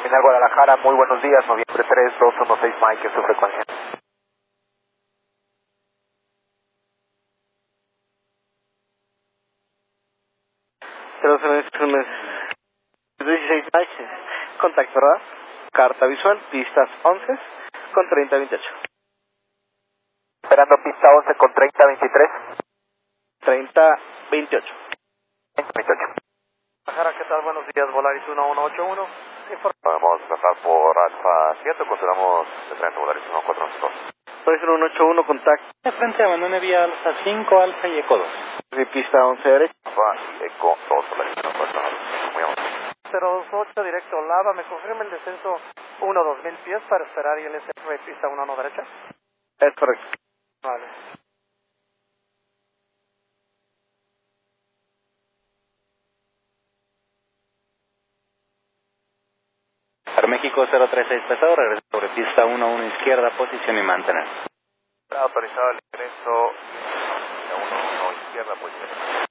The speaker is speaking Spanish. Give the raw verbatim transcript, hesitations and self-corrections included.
Terminal Guadalajara, muy buenos días, noviembre tres, dos uno seis Mike, en su frecuencia. cero cero dieciséis Mike, contacto, ¿verdad? Carta visual, pistas once con treinta veintiocho. Esperando pista once con treinta veintitrés. treinta veintiocho. veintiocho. Guadalajara, ¿qué tal? Buenos días, Volaris uno uno ocho uno. Podemos bajar por Alfa siete, consideramos de frente Volaris uno cuatro dos. Volaris uno uno ocho uno, contacto. De frente, abandone vía Alfa cinco, Alfa y Eco dos. De pista once derecha. Alfa y Eco dos, Volaris uno cuatro dos. Muy amable. cero dos ocho, directo Lava, me confirma el descenso uno dos mil pies para esperar y el S F pista uno uno derecha. Es correcto. Vale. México cero tres seis pesado, regresa sobre pista uno uno izquierda, posición y mantener. Autorizado el ingreso uno uno izquierda, posición.